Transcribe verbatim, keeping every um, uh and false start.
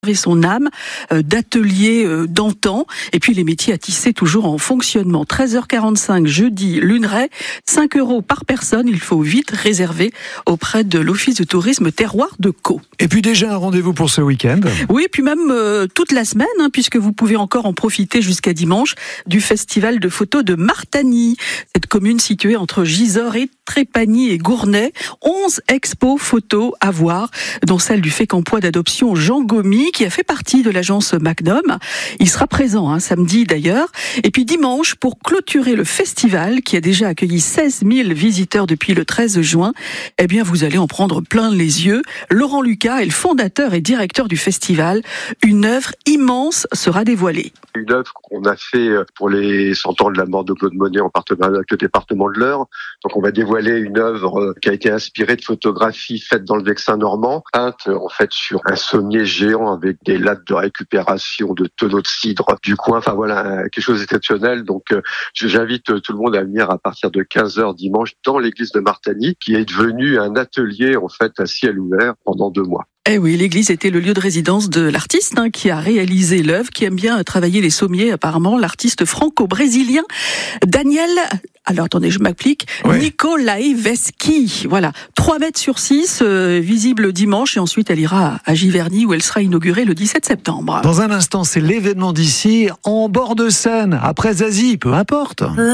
son âme euh, d'atelier euh, d'antan, et puis les métiers à tisser toujours en fonctionnement. treize heures quarante-cinq jeudi, Luneray, cinq euros par personne, il faut vite réserver auprès de l'Office de tourisme Terroir de Caux. Et puis déjà un rendez-vous pour ce week-end. Oui, et puis même euh, toute la semaine, hein, puisque vous pouvez encore en profiter jusqu'à dimanche du festival de photos de Martany. Cette commune située entre Gisors et Trépagny et Gournay, onze expos photos à voir, dont celle du Fécampois d'adoption Jean Gomy, qui a fait partie de l'agence Magnum. Il sera présent hein, samedi d'ailleurs. Et puis dimanche, pour clôturer le festival, qui a déjà accueilli seize mille visiteurs depuis le treize juin, eh bien vous allez en prendre plein les yeux. Laurent Lucas est le fondateur et directeur du festival. Une œuvre immense sera dévoilée. Une œuvre qu'on a fait pour les cent ans de la mort de Claude Monet en partenariat avec le département de l'Eure. Donc on va dévoiler une œuvre qui a été inspirée de photographies faites dans le Vexin normand, peintes en fait sur un sommier géant avec des lattes de récupération de tonneaux de cidre du coin. Enfin voilà, quelque chose d'exceptionnel. Donc j'invite tout le monde à venir à partir de quinze heures dimanche dans l'église de Martany, qui est devenue un atelier en fait à ciel ouvert pendant deux mois. Eh oui, l'église était le lieu de résidence de l'artiste hein, qui a réalisé l'œuvre, qui aime bien travailler les sommiers apparemment, l'artiste franco-brésilien Daniel, alors attendez, je m'applique, ouais. Nicolaevski. Voilà, trois mètres sur six, euh, visible dimanche, et ensuite elle ira à Giverny où elle sera inaugurée le dix-sept septembre. Dans un instant, c'est l'événement d'ici, en bord de Seine, après Zazie, peu importe.